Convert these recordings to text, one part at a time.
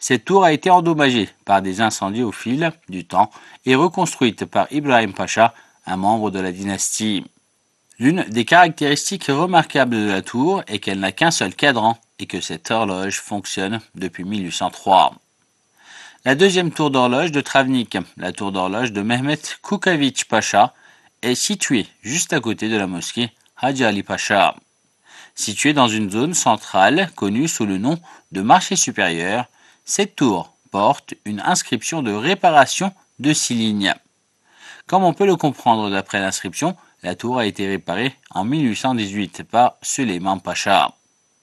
Cette tour a été endommagée par des incendies au fil du temps et reconstruite par Ibrahim Pacha, un membre de la dynastie. L'une des caractéristiques remarquables de la tour est qu'elle n'a qu'un seul cadran et que cette horloge fonctionne depuis 1803. La deuxième tour d'horloge de Travnik, la tour d'horloge de Mehmet Kukaviç Pacha, est située juste à côté de la mosquée Hacı Ali Pacha. Située dans une zone centrale connue sous le nom de marché supérieur, cette tour porte une inscription de réparation de 6 lignes. Comme on peut le comprendre d'après l'inscription, la tour a été réparée en 1818 par Süleyman Pacha.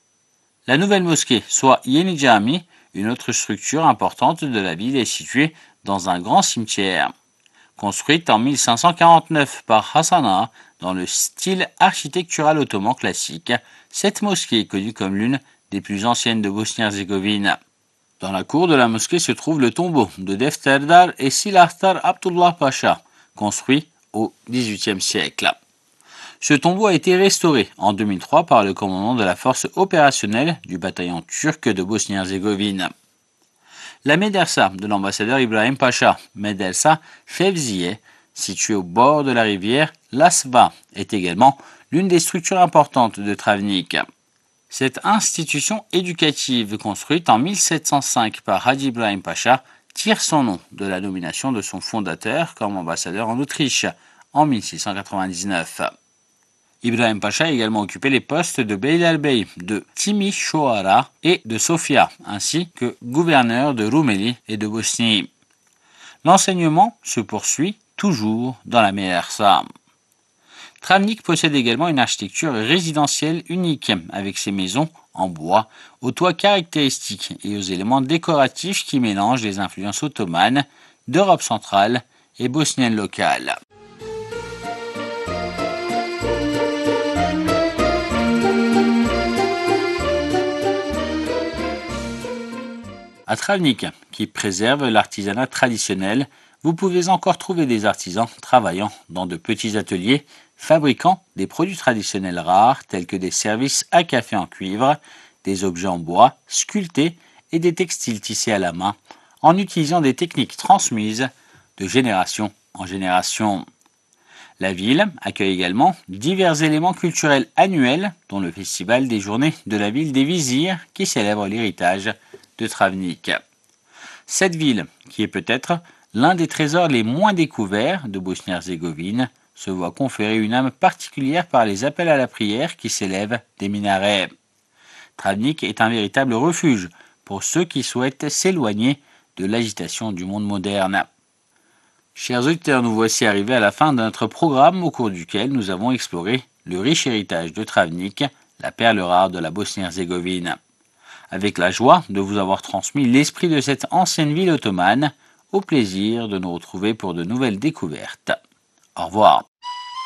La nouvelle mosquée, soit Yeni Cami, une autre structure importante de la ville, est située dans un grand cimetière. Construite en 1549 par Hasan Ağa dans le style architectural ottoman classique, cette mosquée est connue comme l'une des plus anciennes de Bosnie-Herzégovine. Dans la cour de la mosquée se trouve le tombeau de Defterdar et Silahtar Abdullah Pacha, construit au XVIIIe siècle. Ce tombeau a été restauré en 2003 par le commandant de la force opérationnelle du bataillon turc de Bosnie-Herzégovine. La médersa de l'ambassadeur Ibrahim Pacha, Médersa Fevziye, située au bord de la rivière Lasva, est également l'une des structures importantes de Travnik. Cette institution éducative, construite en 1705 par Hacı Ibrahim Pacha, tire son nom de la nomination de son fondateur comme ambassadeur en Autriche en 1699. Ibrahim Pacha a également occupé les postes de Beylerbey, de Timișoara et de Sofia, ainsi que gouverneur de Roumélie et de Bosnie. L'enseignement se poursuit toujours dans la médersa. Travnik possède également une architecture résidentielle unique, avec ses maisons en bois, aux toits caractéristiques et aux éléments décoratifs qui mélangent les influences ottomanes, d'Europe centrale et bosnienne locale. À Travnik, qui préserve l'artisanat traditionnel, vous pouvez encore trouver des artisans travaillant dans de petits ateliers, fabriquant des produits traditionnels rares tels que des services à café en cuivre, des objets en bois sculptés et des textiles tissés à la main, en utilisant des techniques transmises de génération en génération. La ville accueille également divers éléments culturels annuels, dont le festival des journées de la ville des vizirs qui célèbre l'héritage de Travnik. Cette ville, qui est peut-être l'un des trésors les moins découverts de Bosnie-Herzégovine, se voit conférer une âme particulière par les appels à la prière qui s'élèvent des minarets. Travnik est un véritable refuge pour ceux qui souhaitent s'éloigner de l'agitation du monde moderne. Chers auditeurs, nous voici arrivés à la fin de notre programme au cours duquel nous avons exploré le riche héritage de Travnik, la perle rare de la Bosnie-Herzégovine. Avec la joie de vous avoir transmis l'esprit de cette ancienne ville ottomane, au plaisir de nous retrouver pour de nouvelles découvertes. Au revoir.